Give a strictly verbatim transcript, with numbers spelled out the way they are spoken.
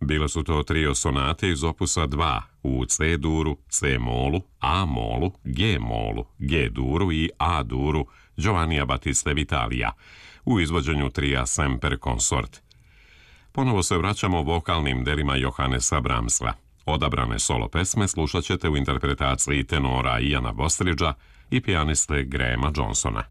Bile su to trio sonate iz opusa dva u C-duru, C-molu, A-molu, G-molu, G-duru i A-duru Giovannija Battiste Vitalija u izvođenju trija Semper Consort. Ponovo se vraćamo vokalnim delima Johannesa Brahmsa. Odabrane solo pesme slušat ćete u interpretaciji tenora Iana Bostridgea i pijaniste Grahama Johnsona.